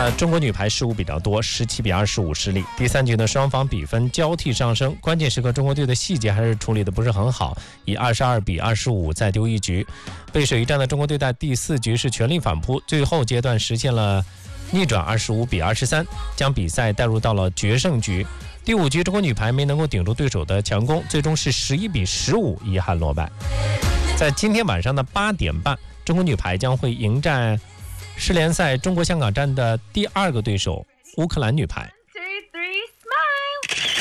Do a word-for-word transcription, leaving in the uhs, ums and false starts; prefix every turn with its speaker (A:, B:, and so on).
A: 呃，中国女排失误比较多，十七比二十五失利。第三局呢，双方比分交替上升，关键时刻中国队的细节还是处理的不是很好，以二十二比二十五再丢一局。背水一战的中国队在第四局是全力反扑，最后阶段实现了逆转二十五比二十三，将比赛带入到了决胜局。第五局中国女排没能够顶住对手的强攻，最终是十一比十五遗憾落败。在今天晚上的八点半，中国女排将会迎战世联赛中国香港站的第二个对手乌克兰女排。